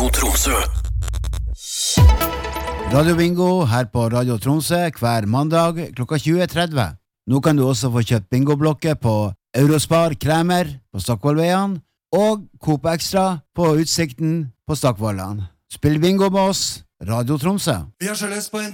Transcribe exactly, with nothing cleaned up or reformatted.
Radio Tromsø. Radio Bingo her på Radio Tromsø hver mandag klokka tjue tretti. Nå kan du også få kjøpt bingoblokker på Eurospar Kremer på Stokkvollveien og Coop Extra på Utsikten på Stokkvollan. Spill bingo med oss, Radio Tromsø. Vi har så lyst på en